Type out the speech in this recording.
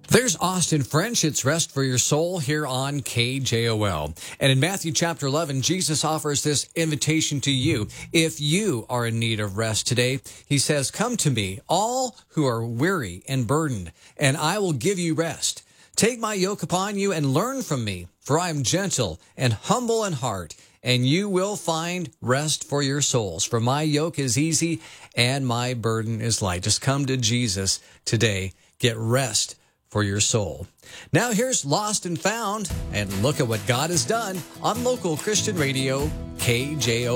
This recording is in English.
There's Austin French. It's Rest for Your Soul here on KJOL. And in Matthew chapter 11, Jesus offers this invitation to you. If you are in need of rest today, he says, "Come to me, all who are weary and burdened, and I will give you rest. Take my yoke upon you and learn from me, for I am gentle and humble in heart, and you will find rest for your souls. For my yoke is easy and my burden is light." Just come to Jesus today. Get rest for your soul. Now here's Lost and Found, and look at what God has done on local Christian radio, KJO.